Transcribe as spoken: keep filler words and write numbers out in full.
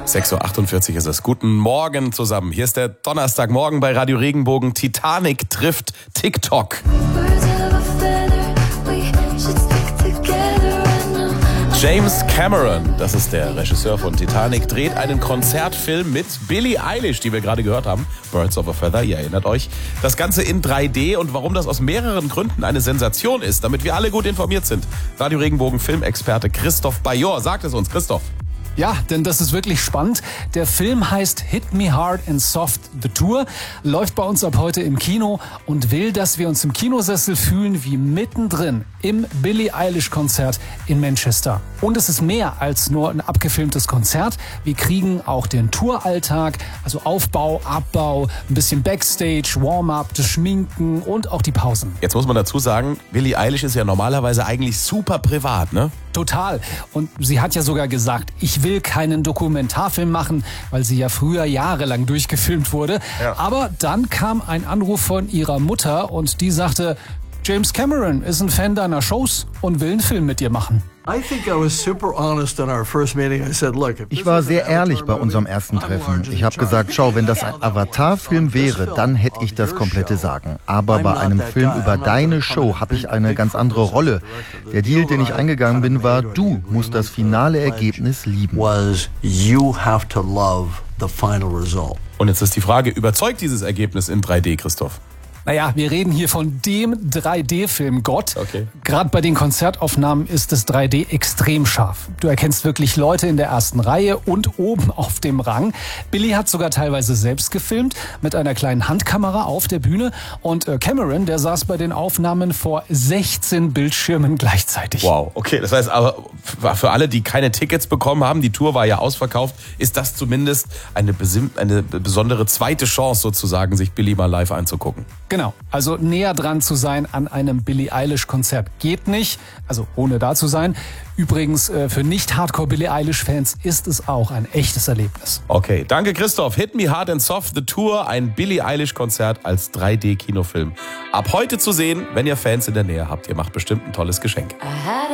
sechs Uhr achtundvierzig ist es. Guten Morgen zusammen. Hier ist der Donnerstagmorgen bei Radio Regenbogen. Titanic trifft TikTok. James Cameron, das ist der Regisseur von Titanic, dreht einen Konzertfilm mit Billie Eilish, die wir gerade gehört haben. Birds of a Feather, ihr erinnert euch. Das Ganze in drei D und warum das aus mehreren Gründen eine Sensation ist, damit wir alle gut informiert sind. Radio Regenbogen Filmexperte Christoph Bajor sagt es uns. Christoph. Ja, denn das ist wirklich spannend. Der Film heißt Hit Me Hard and Soft The Tour, läuft bei uns ab heute im Kino und will, dass wir uns im Kinosessel fühlen wie mittendrin im Billie Eilish Konzert in Manchester. Und es ist mehr als nur ein abgefilmtes Konzert. Wir kriegen auch den Touralltag, also Aufbau, Abbau, ein bisschen Backstage, Warm-up, das Schminken und auch die Pausen. Jetzt muss man dazu sagen, Billie Eilish ist ja normalerweise eigentlich super privat, ne? Total. Und sie hat ja sogar gesagt, ich will keinen Dokumentarfilm machen, weil sie ja früher jahrelang durchgefilmt wurde. Ja. Aber dann kam ein Anruf von ihrer Mutter und die sagte, James Cameron ist ein Fan deiner Shows und will einen Film mit dir machen. Ich war sehr ehrlich bei unserem ersten Treffen. Ich habe gesagt, schau, wenn das ein Avatar-Film wäre, dann hätte ich das komplette Sagen. Aber bei einem Film über deine Show habe ich eine ganz andere Rolle. Der Deal, den ich eingegangen bin, war, du musst das finale Ergebnis lieben. Und jetzt ist die Frage, überzeugt dieses Ergebnis in drei D, Christoph? Naja, wir reden hier von dem drei D-Film Gott. Okay. Gerade bei den Konzertaufnahmen ist das drei D extrem scharf. Du erkennst wirklich Leute in der ersten Reihe und oben auf dem Rang. Billie hat sogar teilweise selbst gefilmt mit einer kleinen Handkamera auf der Bühne. Und Cameron, der saß bei den Aufnahmen vor sechzehn Bildschirmen gleichzeitig. Wow, okay. Das heißt aber, für alle, die keine Tickets bekommen haben, die Tour war ja ausverkauft, ist das zumindest eine, besim- eine besondere zweite Chance sozusagen, sich Billie mal live anzugucken. Genau, also näher dran zu sein an einem Billie Eilish-Konzert geht nicht, also ohne da zu sein. Übrigens, für nicht-Hardcore-Billie Eilish-Fans ist es auch ein echtes Erlebnis. Okay, danke Christoph. Hit Me Hard and Soft The Tour, ein Billie Eilish-Konzert als drei D-Kinofilm. Ab heute zu sehen, wenn ihr Fans in der Nähe habt. Ihr macht bestimmt ein tolles Geschenk.